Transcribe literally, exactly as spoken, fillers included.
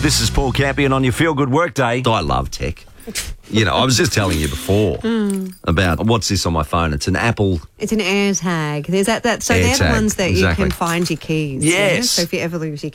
This is Paul Campion on your Feel Good Workday. I love tech. You know, I was just telling you before mm. about what's this on my phone. It's an Apple. It's an AirTag. There's that. that so AirTag, they're the ones that exactly. you can find your keys. Yes. Yeah? So if you ever lose your